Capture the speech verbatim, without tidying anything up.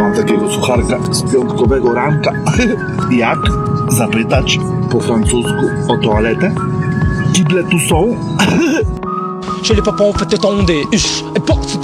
mam takiego sucharka z piątkowego ranka. Jak zapytać po francusku o toaletę? Kible tu są? Chez les papas, on fait tétonder. Uff, et pas,